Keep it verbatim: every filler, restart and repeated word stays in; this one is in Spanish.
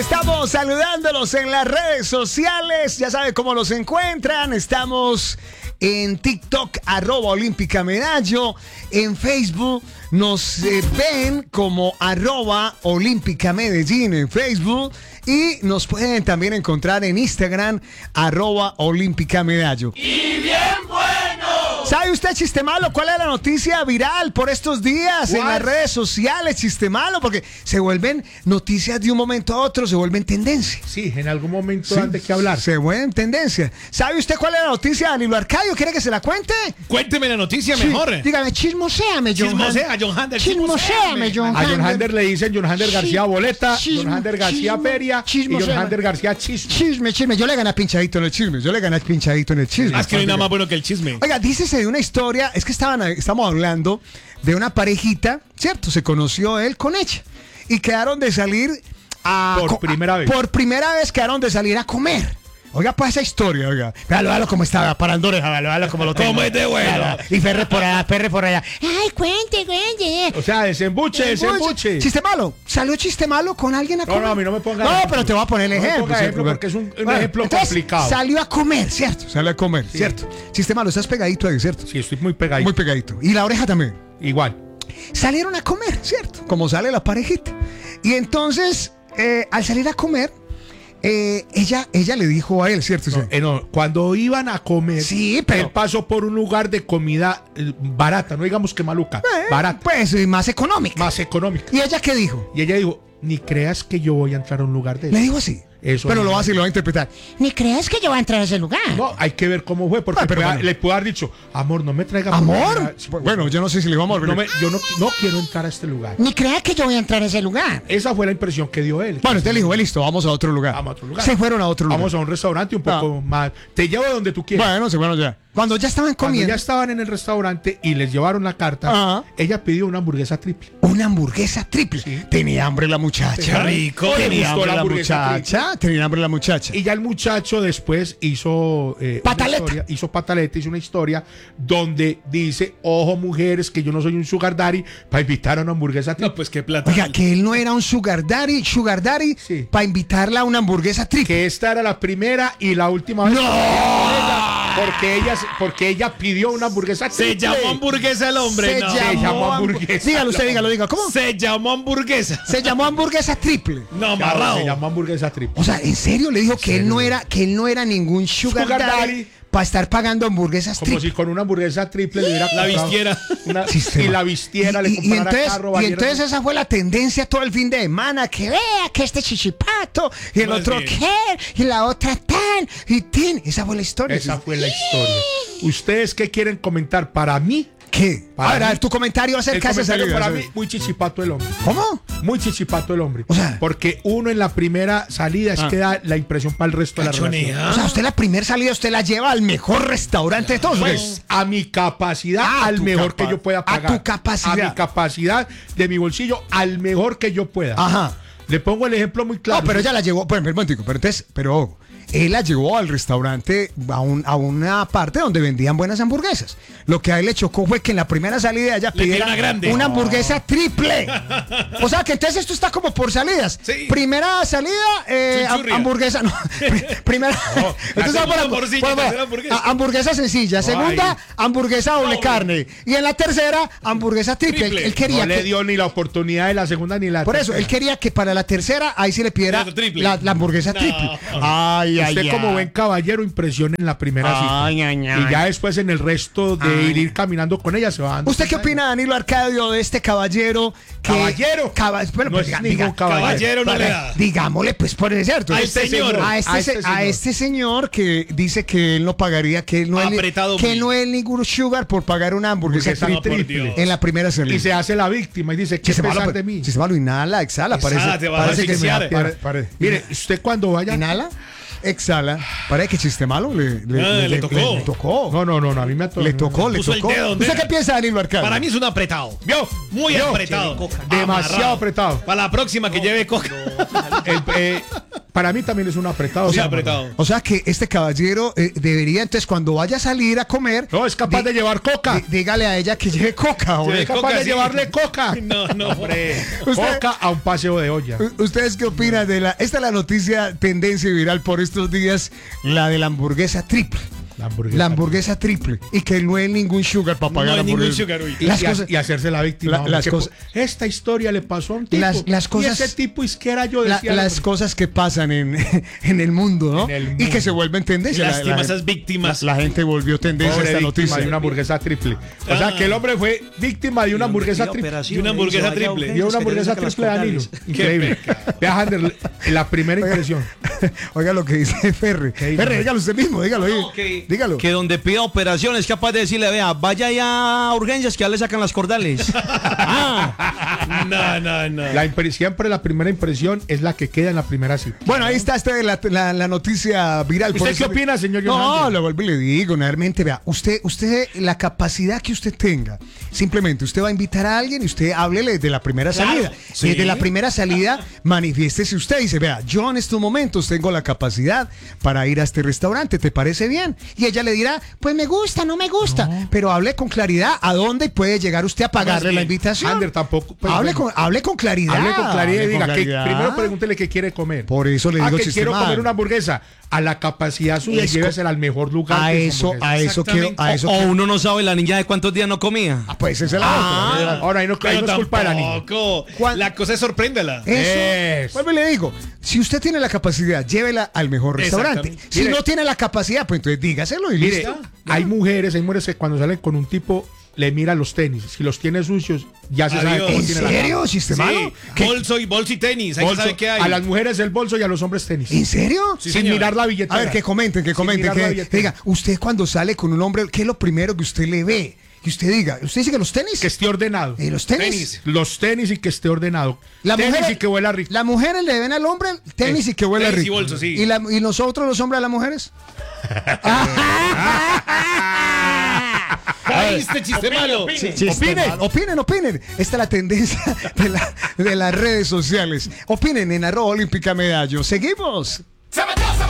Estamos saludándolos en las redes sociales. Ya saben cómo los encuentran. Estamos en TikTok, arroba Olímpica Medallo. En Facebook nos eh, ven como arroba Olímpica Medellín en Facebook. Y nos pueden también encontrar en Instagram, arroba Olímpica Medallo. ¡Y bien bueno! ¿Sabe usted, Chiste Malo, cuál es la noticia viral por estos días What? en las redes sociales, Chiste Malo? Porque se vuelven noticias de un momento a otro, se vuelven tendencia. Sí, en algún momento Sí, han de qué hablar. Se vuelven tendencia. ¿Sabe usted cuál es la noticia, Danilo Arcadio? ¿Quiere que se la cuente? Cuénteme la noticia Sí, mejor. dígame, chismoséame, John Chismosea, John Hander. Chismoséame, John A John Hander le dicen John Hander García Boleta, Chisme, John Hander García chisme, Feria y chismosea. John Hander García Chisme. Chisme, chisme. Yo le gané pinchadito en el chisme. Yo le gané pinchadito en el chisme. Ah, es que no hay nada más bueno que el chisme. Oiga, dícese de una historia, es que estaban, estamos hablando de una parejita, ¿cierto? Se conoció él con ella y quedaron de salir a... Por co- primera a- vez. Por primera vez quedaron de salir a comer. Oiga, pues esa historia, oiga. Véalo, véalo cómo estaba, parando oreja, véalo, véalo cómo lo tengo. ¿Cómo es de bueno? Véalo, y Ferre por allá, Ferre por allá. Ay, cuente, cuente. O sea, desembuche, desembuche. Chiste malo. ¿Salió chiste malo con alguien a No, comer? no, a mí no me ponga No, ejemplo. pero te voy a poner el No me ejemplo. ponga ¿cierto? ejemplo porque es un- un Bueno, ejemplo entonces, complicado. Salió a comer, ¿cierto? Salió a comer, ¿cierto? Chiste malo, estás pegadito ahí, ¿cierto? Sí, estoy muy pegadito. Muy pegadito. Y la oreja también. Igual. Salieron a comer, ¿cierto? Como sale la parejita. Y entonces, eh, al salir a comer, eh, ella, ella le dijo a él, ¿cierto? No, eh, no, cuando iban a comer, Sí, pero- él pasó por un lugar de comida eh, barata, no digamos que maluca, Eh, barata, Pues eh, más económica. más económica. ¿Y ella qué dijo? Y ella dijo, ni creas que yo voy a entrar a un lugar de Le eso. dijo así. Eso pero no. lo va a decir, lo va a interpretar. ¿Ni crees que yo voy a entrar a ese lugar? No, hay que ver cómo fue, porque Ah, pero pueda- bueno. le pudo haber dicho, amor, no me traiga ¿Amor? comida". Bueno, yo no sé si le dijo amor. no pero- me- yo no, no quiero entrar a este lugar. Ni creas que yo voy a entrar a ese lugar. Esa fue la impresión que dio él. Bueno, usted le dijo, "Eh, listo, vamos a otro lugar. Vamos a otro lugar. Se fueron a otro lugar. Vamos a un restaurante un poco Ah. más. Te llevo donde tú quieras. Bueno, se fueron ya. Cuando ya estaban Cuando comiendo, ya estaban en el restaurante y les llevaron la carta, Ajá. ella pidió una hamburguesa triple. una hamburguesa triple. Sí. Tenía hambre la muchacha. Qué rico. Le Tenía gustó hambre la la hamburguesa muchacha. Tenía hambre la muchacha. Y ya el muchacho después hizo eh, una Pataleta. historia, hizo pataleta, hizo una historia donde dice, ojo mujeres, que yo no soy un sugar daddy para invitar a una hamburguesa triple. No, pues qué plata. Oiga, que él no era un sugar daddy, sugar daddy, Sí. para invitarla a una hamburguesa triple. Que esta era la primera y la última vez. ¡No! que ella- Porque ella, porque ella pidió una hamburguesa Se triple. llamó hamburguesa el hombre. Se no. Se llamó hambu- hamburguesa. Dígalo usted, dígalo, dígalo. ¿Cómo? Se llamó hamburguesa. Se llamó hamburguesa triple. No, Claro, amarrado. se llamó hamburguesa triple. O sea, ¿en serio le dijo que él serio? no era, que él no era ningún sugar, Sugar daddy, daddy. para estar pagando hamburguesas Como triple? si con una hamburguesa triple le hubiera La comprado vistiera. una- Sistema. y la vistiera, Y- le y, y comprara entonces, carro. y valiera- entonces esa fue la tendencia todo el fin de semana, que vea que este chichipato, y el Más otro bien. qué, y la otra tan, y tin. Esa fue la historia. Esa fue la historia. ¿Ustedes qué quieren comentar? Para mí, ¿Qué? Para a ver, a mí- ver, tu comentario el acerca de esa comentario salida. para ¿sabes? mí, muy chichipato el hombre. ¿Cómo? Muy chichipato el hombre. O sea- porque uno en la primera salida es Ah. que da la impresión para el resto de la Cachonea. relación. O sea, usted la primera salida, usted la lleva al mejor restaurante de todos. ¿o qué? Pues a mi capacidad, Ah, al tu mejor capa- que yo pueda a pagar. tu capacidad. A mi capacidad de mi bolsillo, al mejor que yo pueda. Ajá. Le pongo el ejemplo muy claro. No, pero ella la llevó, bueno, un momentico, pero entonces, pero ojo, él la llevó al restaurante, a, un- a una parte donde vendían buenas hamburguesas. Lo que a él le chocó fue que en la primera salida ella Le pidió pidiera una grande. una hamburguesa triple. O sea, que entonces esto está como por salidas. Sí. Primera salida, eh, Chunchurria. ham- hamburguesa, no, pri- primera. No, entonces, la vamos a- segunda morcilla, vamos a- tercera hamburguesa. a- hamburguesa sencilla, segunda, ahí. hamburguesa doble Doble. carne. Y en la tercera, hamburguesa triple. Él, Triple. él quería no le que- dio ni la oportunidad de la segunda ni la por eso, tercera. él quería que para la tercera, ahí sí le pidiera La triple. la, la hamburguesa No. triple. Ay, ay, Usted ay. como buen caballero impresiona en la primera cita. Ay, ay, ay. Y ya después en el resto de Ay. ir, ir caminando con ella se va dando ¿Usted qué cuenta. opina, Danilo Arcadio, de este caballero que... ¿Caballero? Caba- bueno, No pues, es diga- ningún diga- caballero. Caballero no Vale, le da. Digámosle, pues, por el cierto. Al Este señor. A este, A se- este a señor. este señor que dice que él no pagaría, que él no, es, ni- Apretado que muy. no es ningún sugar por pagar una hamburguesa Hamburguesa tri- por triple. Dios. en la primera salida. Y se hace la víctima y dice, ¿qué Chiste malo, pesar pero- de mí? chiste malo, inhala, exhala. Exhala, parece, te vas a parece que me asfixiar. pare- pare- Mire, usted cuando vaya... Inhala, exhala. Parece que chiste malo le, le, Ah, le tocó. le tocó. No, no, no, no, a mí me tocó. Le tocó, le Puso el tocó. dedo donde ¿Usted era. qué piensa, Danilo Arcadio? Para mí es un apretado. ¿Vio? Muy ¿Vio? apretado. Demasiado Amarrado. apretado. Para la próxima que lleve coca. El, eh, para mí también es un apretado. Sí, o sea, apretado. O sea que este caballero eh, debería, entonces, cuando vaya a salir a comer. No, es capaz di- de llevar coca. di- dígale a ella que lleve coca, hombre. Es capaz coca, de sí. llevarle coca. No, no. Hombre, Usted- coca a un paseo de olla. U- ¿Ustedes qué opinan de la... Esta es la noticia tendencia y viral por estos días, la de la hamburguesa triple. La hamburguesa. La hamburguesa triple. Y que no hay ningún sugar para pagar No hay la ningún hamburguesa. sugar, uy. Y, Las y- cosas- y hacerse la víctima. La- hombre, las que cosas- po- esta historia le pasó a un tipo. Las- las cosas- Y ese tipo es que era yo La- decía. las hombre, cosas que pasan en, en el mundo, ¿no? En el Y mundo. que se vuelven tendencia. La- Lástima la, a esas gente- víctimas. La, la gente volvió tendencia a pobre esta víctima noticia. de una hamburguesa triple. O sea Ah. que el hombre fue víctima de una hamburguesa triple. Y una hamburguesa triple. Dio una hamburguesa triple de Danilo. Increíble. Vea, Hander, la primera impresión. Oiga lo que dice Ferre. ¿Qué dice? Ferre, dígalo usted mismo, dígalo ahí. Que, Dígalo. que donde pida operación es capaz de decirle, vea, vaya ya a urgencias que ya le sacan las cordales. Ah, No, no, no. La impre- siempre la primera impresión es la que queda en la primera cita. Bueno, ahí está este, la, la- la noticia viral. ¿Usted Por qué eso- opina, señor No, Johannes? lo vuelvo y le digo, realmente, vea, usted, usted, la capacidad que usted tenga, simplemente usted va a invitar a alguien y usted háblele de la primera Claro, salida. sí. Y desde la primera salida, manifiéstese usted y dice, vea, yo en estos momentos tengo la capacidad para ir a este restaurante, ¿te parece bien? Y ella le dirá, pues me gusta, no me gusta, pero hable con claridad a dónde puede llegar usted a pagarle bien. la invitación. Ander tampoco. pues, hable, bueno, con, hable con claridad. hable con claridad y hable diga con que claridad. primero pregúntele qué quiere comer. Por eso le Ah, digo que chiste quiero mal. comer una hamburguesa. A la capacidad suya, Es llévesela al mejor lugar. A de su eso, hamburguesa. a eso quiero, a eso o quiero- uno no sabe la niña de cuántos días no comía. Ah, pues esa es la Ah. otra. Ahora ahí no, ahí Pero no es culpa de la niña. tampoco. ¿Cuál? La cosa es sorpréndela. Eso. Eso. Vuelvo y le digo, si usted tiene la capacidad, llévela al mejor restaurante. Exactamente. Si Mire. no tiene la capacidad, pues entonces dígaselo y Mire, listo. hay mujeres, hay mujeres que cuando salen con un tipo le mira los tenis. Si los tiene sucios, ya se sabe Adiós. cómo ¿En tiene la serio? cama. ¿Chiste Sí, malo? ¿Qué? bolso y bolso y tenis. Hay Bolso, que saber qué hay. a las mujeres el bolso y a los hombres tenis. ¿En serio? Sí, sin señor. mirar la billetera. A ver, que comenten, que Sin comenten. mirar la Que, billetera. diga, usted cuando sale con un hombre, ¿qué es lo primero que usted le ve? Que usted diga, ¿usted dice que los tenis? Que esté ordenado. ¿Y los tenis? Tenis. Los tenis y que esté ordenado. La tenis mujer- y que huela rico. Las mujeres le ven al hombre tenis y que huele tenis y rico. bolso, sí. ¿Y, la- y nosotros, los hombres, a las mujeres? Ay, este chiste malo. Chiste Opinen. mal. Opinen, opinen. Esta es la tendencia de, la- de las redes sociales. Opinen en arroba olímpica medallo. Seguimos. Se metió, se